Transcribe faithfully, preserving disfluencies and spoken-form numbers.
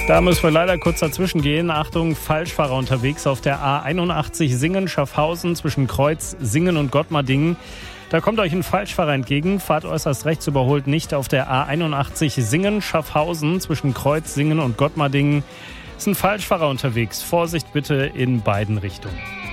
Da müssen wir leider kurz dazwischen gehen. Achtung, Falschfahrer unterwegs auf der A einundachtzig Singen-Schaffhausen zwischen Kreuz, Singen und Gottmardingen. Da kommt euch ein Falschfahrer entgegen. Fahrt äußerst rechts, überholt nicht auf der A einundachtzig Singen-Schaffhausen zwischen Kreuz, Singen und Gottmardingen. Ist ein Falschfahrer unterwegs. Vorsicht bitte in beiden Richtungen.